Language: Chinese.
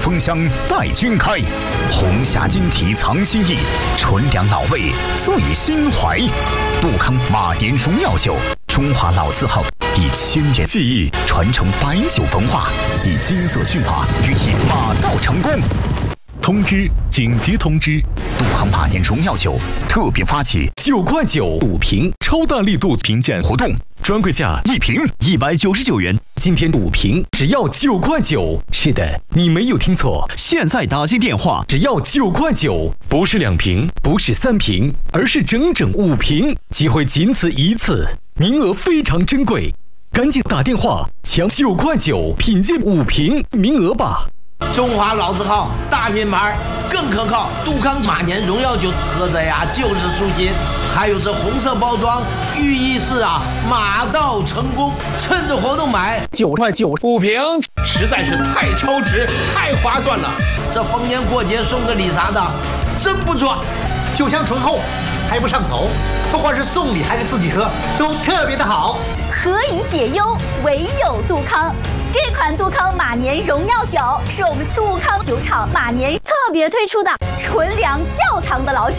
封箱待君开，红霞晶体藏心意，纯粮老味醉心怀。杜康马年荣耀酒，中华老字号，以千年技艺传承白酒文化，以金色骏马寓意马到成功。通知！紧急通知！杜康马年荣耀酒特别发起9块95瓶超大力度评鉴活动，专柜价1瓶199元，今天5瓶只要9块9。是的，你没有听错，现在打进电话只要9块9，不是2瓶，不是3瓶，而是整整5瓶，机会仅此一次，名额非常珍贵，赶紧打电话抢9块9品鉴5瓶名额吧。 中华老字号大品牌更可靠，杜康马年荣耀酒喝着呀就是舒心，还有这红色包装，寓意是马到成功。趁着活动买 9块9 5瓶，实在是太超值，太划算了。 这逢年过节送个礼啥的，真不错。 酒香醇厚，还不上头，不管是送礼还是自己喝，都特别的好。 何以解忧，唯有杜康。这款杜康马年荣耀酒是我们杜康酒厂马年特别推出的纯粮窖藏的老酒。